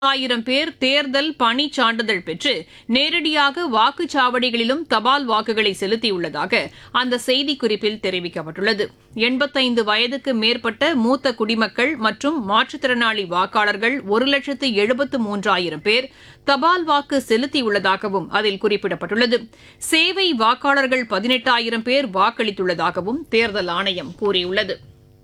1000 பேர் தேர்தல் பணி சான்றிதழ் பெற்று நேரடியாக வாக்குச்சாவடிகளிலும் தபால் வாக்குகளை செலுத்தியுள்ளதாக அந்த செய்திக்குறிப்பில் தெரிவிக்கப்பட்டுள்ளது. 85 வயதுக்கு மேற்பட்ட மூத்த குடிமக்கள் மற்றும் மாற்றுத்திறனாளி வாக்காளர்கள் 1,73,000 பேர் தபால் வாக்கு செலுத்தியுள்ளதாகவும் அதில் குறிப்பிடப்பட்டுள்ளது. சேவை வாக்காளர்கள் 18,000 பேர் வாக்களித்துள்ளதாகவும் தேர்தல் ஆணையம் கூறியுள்ளது.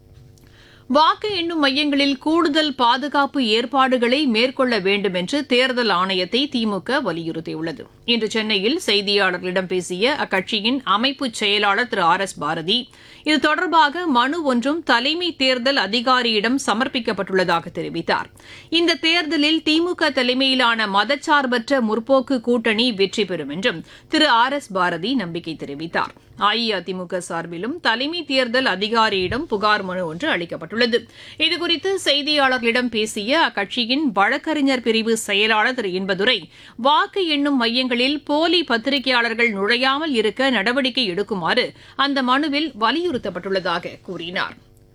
வாக்கு எண்ணும் மையங்களில் கூடுதல் பாதுகாப்பு ஏற்பாடுகளை மேற்கொள்ள வேண்டும் என்று தேர்தல் ஆணையத்தை திமுக வலியுறுத்தியுள்ளது. இன்று சென்னையில் செய்தியாளர்களிடம் பேசிய அக்கட்சியின் அமைப்பு செயலாளர் திரு ஆர் எஸ் பாரதி, இது தொடர்பாக மனு ஒன்றும் தலைமை தேர்தல் அதிகாரியிடம் சமர்ப்பிக்கப்பட்டுள்ளதாக தெரிவித்தார். இந்த தேர்தலில் திமுக தலைமையிலான மதச்சார்பற்ற முற்போக்கு கூட்டணி வெற்றி பெறும் என்றும் திரு ஆர் எஸ் பாரதி நம்பிக்கை தெரிவித்தார். அஇஅதிமுக சார்பிலும் தலைமை தேர்தல் அதிகாரியிடம் புகார் மனு ஒன்று அளிக்கப்பட்டுள்ளது. இதுகுறித்து செய்தியாளர்களிடம் பேசிய அக்கட்சியின் வழக்கறிஞர் பிரிவு செயலாளர் திரு இன்பதுரை, வாக்கு எண்ணும் மையங்களில் போலி பத்திரிகையாளர்கள் நுழையாமல் இருக்க நடவடிக்கை எடுக்குமாறு அந்த மனுவில் வலியுறுத்தப்பட்டுள்ளதாக கூறினார்.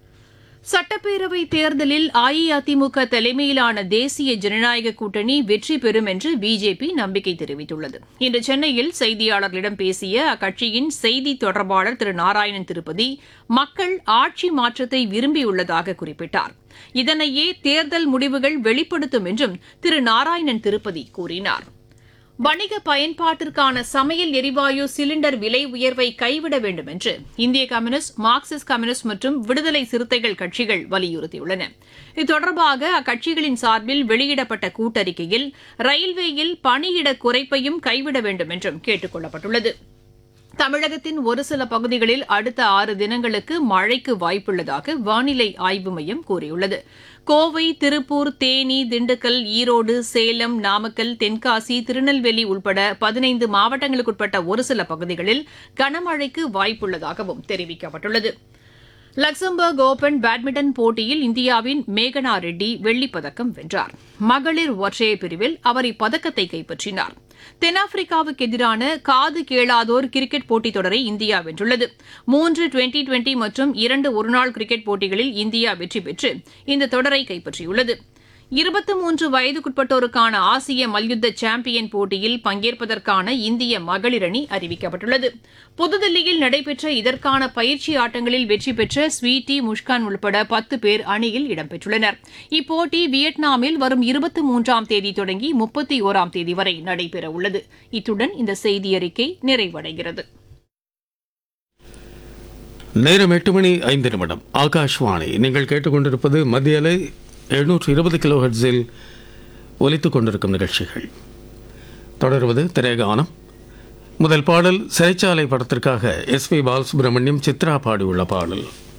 சட்டப்பேரவைத் தேர்தலில் அஇஅதிமுக தலைமையிலான தேசிய ஜனநாயக கூட்டணி வெற்றி பெறும் என்று பிஜேபி நம்பிக்கை தெரிவித்துள்ளது. இன்று சென்னையில் செய்தியாளர்களிடம் பேசிய அக்கட்சியின் செய்தி தொடர்பாளர் திரு நாராயணன் திருப்பதி, மக்கள் ஆட்சி மாற்றத்தை விரும்பியுள்ளதாக குறிப்பிட்டார். இதனையே தேர்தல் முடிவுகள் வெளிப்படுத்தும் என்றும் திரு நாராயணன் திருப்பதி கூறினார். வணிக பயன்பாட்டிற்கான சமையல் எரிவாயு சிலிண்டர் விலை உயர்வை கைவிட வேண்டும் என்று இந்திய கம்யூனிஸ்ட், மார்க்சிஸ்ட் கம்யூனிஸ்ட் மற்றும் விடுதலை சிறுத்தைகள் கட்சிகள் வலியுறுத்தியுள்ளன. இது தொடர்பாக அக்கட்சிகளின் சார்பில் வெளியிடப்பட்ட கூட்டறிக்கையில் ரயில்வேயில் பணியிட குறைப்பையும் கைவிட வேண்டும் என்றும் கேட்டுக் கொள்ளப்பட்டுள்ளது. தமிழகத்தின் ஒரு சில பகுதிகளில் அடுத்த 6 தினங்களுக்கு மழைக்கு வாய்ப்புள்ளதாக வானிலை ஆய்வு மையம் கூறியுள்ளது. கோவை, திருப்பூர், தேனி, திண்டுக்கல், ஈரோடு, சேலம், நாமக்கல், தென்காசி, திருநெல்வேலி உட்பட 15 மாவட்டங்களுக்குட்பட்ட ஒரு சில பகுதிகளில் கனமழைக்கு வாய்ப்புள்ளதாகவும் தெரிவிக்கப்பட்டுள்ளது. லக்சம்பர்க் ஓபன் பேட்மிண்டன் போட்டியில் இந்தியாவின் மேகனா ரெட்டி வெள்ளிப்பதக்கம் வென்றார். மகளிர் ஒற்றையர் பிரிவில் அவர் இப்பதக்கத்தை கைப்பற்றினார். தென்னாப்பிரிக்காவுக்கு எதிரான காது கேளாதோர் கிரிக்கெட் போட்டித் தொடரை இந்தியா வென்றுள்ளது. 3 டுவெண்டி மற்றும் 2 ஒருநாள் கிரிக்கெட் போட்டிகளில் இந்தியா வெற்றி பெற்று இந்த தொடரை கைப்பற்றியுள்ளது. 23 வயதுக்குட்பட்டோருக்கான ஆசிய மல்யுத்த சாம்பியன் போட்டியில் பங்கேற்பதற்கான இந்திய மகளிர் அணி அறிவிக்கப்பட்டுள்ளது. புதுதில்லியில் நடைபெற்ற இதற்கான பயிற்சி ஆட்டங்களில் வெற்றி பெற்ற ஸ்வீட்டி, முஷ்கான் உட்பட 10 பேர் அணியில் இடம்பெற்றுள்ளனர். இப்போட்டி வியட்நாமில் வரும் 23ஆம் தேதி தொடங்கி 31ஆம் தேதி வரை நடைபெறவுள்ளது. இத்துடன் இந்த செய்தியறிக்கை நிறைவடைகிறது. நேரம் 8:05. ஆகாஷ்வாணி. நீங்கள் கேட்டுக்கொண்டிருப்பது மத்திய அலை 720 கிலோஹெர்ட்ஸில் ஒலித்துக் கொண்டிருக்கும் நிகழ்ச்சிகள். தொடர்வது திரைகானம். முதல் பாடல் சிறைச்சாலை படத்திற்காக எஸ்.பி. பாலசுப்ரமணியம், சித்ரா பாடியுள்ள பாடல்.